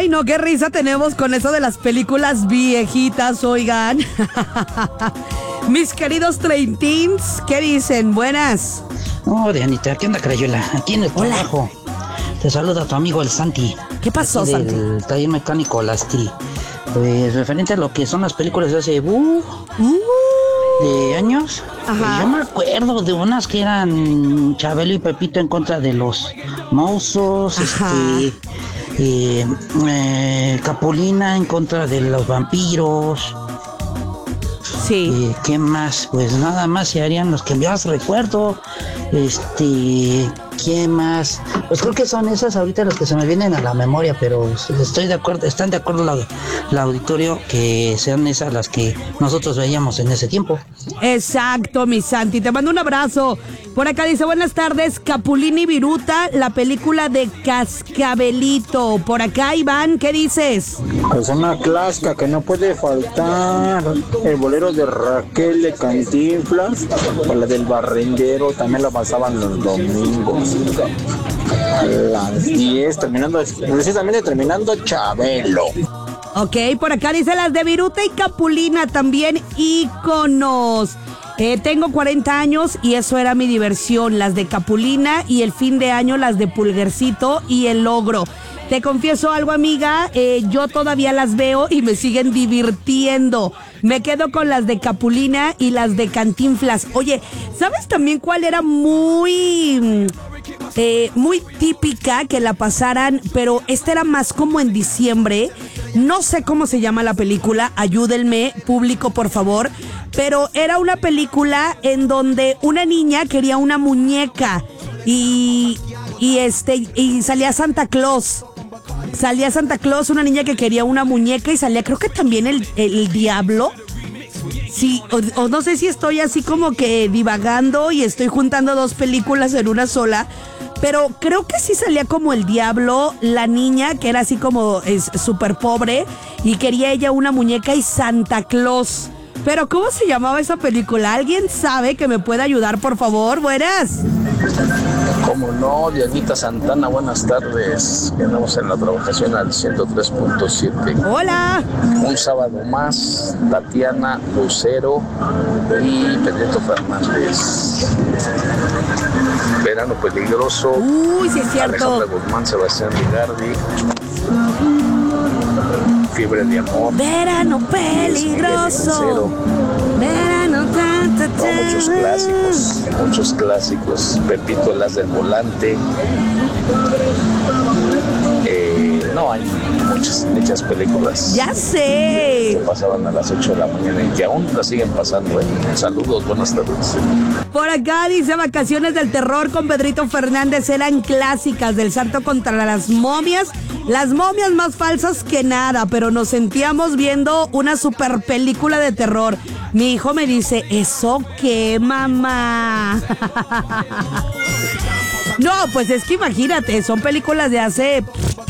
Ay, no, qué risa tenemos con eso de las películas viejitas, oigan. Mis queridos Treintins, ¿qué dicen? Buenas. Oh, Dianita, ¿qué onda, Crayola? Aquí en el trabajo. Te saluda tu amigo el Santi. ¿Qué pasó, Santi? Del taller mecánico Lasti. Pues referente a lo que son las películas de hace de años. Pues yo me acuerdo de unas que eran Chabelo y Pepito en contra de los monstruos, Capulina en contra de los vampiros. Sí. ¿Qué más? Pues nada más se harían los que más recuerdo. ¿Qué más? Pues creo que son esas ahorita las que se me vienen a la memoria, pero estoy de acuerdo, están de acuerdo la auditorio que sean esas las que nosotros veíamos en ese tiempo. Exacto, mi Santi, te mando un abrazo. Por acá dice, buenas tardes, Capulina y Viruta, la película de Cascabelito. Por acá, Iván, ¿qué dices? Pues una clásica que no puede faltar, el bolero de Raquel de Cantinflas, o la del Barrendero, también la pasaban los domingos. A las 10, precisamente terminando Chabelo. Ok, por acá dice las de Viruta y Capulina, también íconos. Tengo 40 años y eso era mi diversión, las de Capulina, y el fin de año las de Pulgarcito y El Ogro. Te confieso algo, amiga, yo todavía las veo y me siguen divirtiendo. Me quedo con las de Capulina y las de Cantinflas. Oye, ¿sabes también cuál era muy típica que la pasaran? Pero esta era más como en diciembre. No sé cómo se llama la película, ayúdenme, público, por favor. Pero era una película en donde una niña quería una muñeca y salía Santa Claus. Salía Santa Claus, una niña que quería una muñeca, y salía creo que también el diablo. Sí, o no sé si estoy así como que divagando y estoy juntando dos películas en una sola, pero creo que sí salía como el diablo, la niña que era así como súper pobre y quería ella una muñeca, y Santa Claus. Pero ¿cómo se llamaba esa película? ¿Alguien sabe que me pueda ayudar, por favor? Buenas. Cómo no, Dianita Santana, buenas tardes. Andamos en la trabajación al 103.7. Hola. Un sábado más, Tatiana Lucero y Pedrito Fernández. Verano peligroso. Uy, sí es cierto. Alejandra Guzmán, Sebastián Ligardi. Fiebre de amor. Verano peligroso. Verano muchos clásicos. Pepito, las del volante. No, hay muchas películas. Ya sé. Que pasaban a las 8 de la mañana y que aún las siguen pasando. Saludos, buenas tardes. Por acá dice, vacaciones del terror con Pedrito Fernández eran clásicas, del Santo contra las momias. Las momias más falsas que nada, pero nos sentíamos viendo una super película de terror. Mi hijo me dice, ¿eso qué, mamá? No, pues es que imagínate, son películas de hace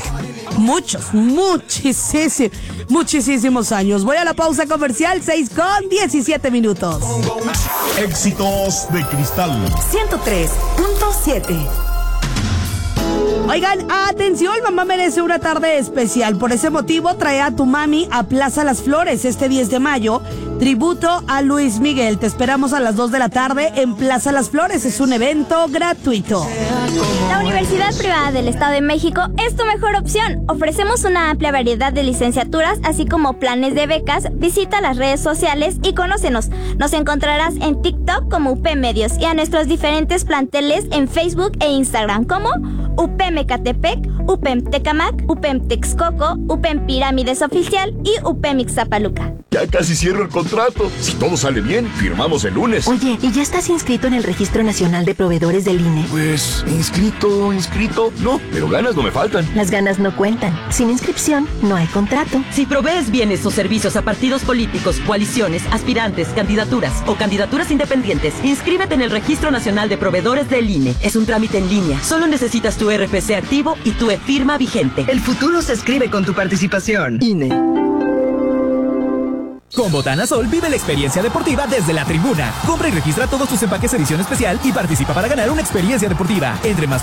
muchísimos años. Voy a la pausa comercial, 6:17. Éxitos de Cristal 103.7. Oigan, atención, mamá merece una tarde especial. Por ese motivo, trae a tu mami a Plaza Las Flores este 10 de mayo. Tributo a Luis Miguel. Te esperamos a las 2 de la tarde en Plaza Las Flores. Es un evento gratuito. La Universidad Privada del Estado de México es tu mejor opción. Ofrecemos una amplia variedad de licenciaturas, así como planes de becas. Visita las redes sociales y conócenos. Nos encontrarás en TikTok como UP Medios y a nuestros diferentes planteles en Facebook e Instagram como UPM Ecatepec, UPM Tecamac, UPM Texcoco, UPM Pirámides Oficial y UPM Ixtapaluca. Ya casi cierro el contrato. Si todo sale bien, firmamos el lunes. Oye, ¿y ya estás inscrito en el Registro Nacional de Proveedores del INE? Pues, inscrito, no, pero ganas no me faltan. Las ganas no cuentan. Sin inscripción, no hay contrato. Si provees bienes o servicios a partidos políticos, coaliciones, aspirantes, candidaturas o candidaturas independientes, inscríbete en el Registro Nacional de Proveedores del INE. Es un trámite en línea. Solo necesitas tu RFC activo y tu e-firma vigente. El futuro se escribe con tu participación. INE. Con Botana Sol vive la experiencia deportiva desde la tribuna. Compra y registra todos tus empaques edición especial y participa para ganar una experiencia deportiva. Entre más